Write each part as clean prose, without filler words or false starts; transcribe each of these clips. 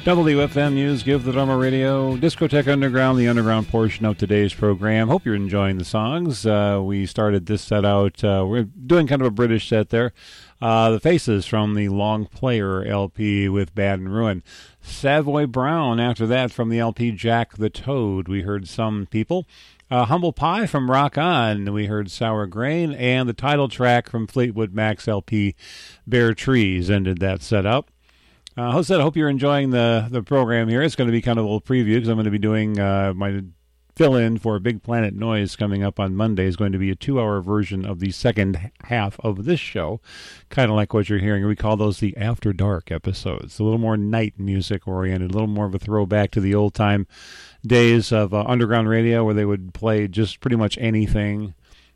WFM News, Give the Drummer Radio, Discotheque Underground, the underground portion of today's program. Hope you're enjoying the songs. We started this set out, we're doing kind of a British set there. The Faces from the Long Player LP with Bad and Ruin. Savoy Brown after that from the LP Jack the Toad. We heard Some People. Humble Pie from Rock On. We heard Sour Grain. And the title track from Fleetwood Mac's LP Bare Trees ended that set up. I hope you're enjoying the program here. It's going to be kind of a little preview because I'm going to be doing my fill-in for Big Planet Noise coming up on Monday. Is going to be a 2-hour version of the second half of this show, kind of like what you're hearing. We call those the After Dark episodes. A little more night music oriented, a little more of a throwback to the old-time days of underground radio where they would play just pretty much anything,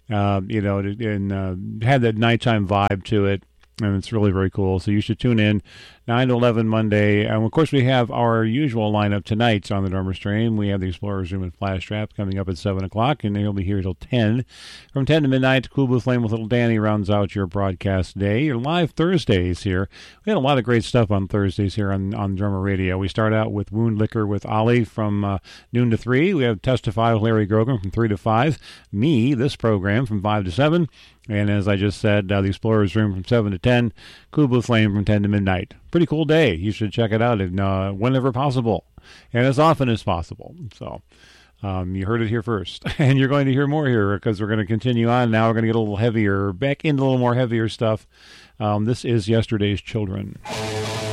and had that nighttime vibe to it. And it's really very cool. So you should tune in 9 to 11 Monday. And, of course, we have our usual lineup tonight on the Drummer Stream. We have the Explorers Room and Flash Trap coming up at 7 o'clock, and they'll be here till 10. From 10 to midnight, Cool Blue Flame with Little Danny rounds out your broadcast day. Your live Thursdays here. We had a lot of great stuff on Thursdays here on Drummer Radio. We start out with Wound Liquor with Ollie from noon to 3. We have Testify with Larry Grogan from 3 to 5. Me, this program, from 5 to 7. And as I just said, the Explorers Room from 7 to 10, Cool Blue Flame from 10 to midnight. Pretty cool day. You should check it out whenever possible and as often as possible. So you heard it here first. And you're going to hear more here because we're going to continue on. Now we're going to get a little heavier, back into a little more heavier stuff. This is Yesterday's Children.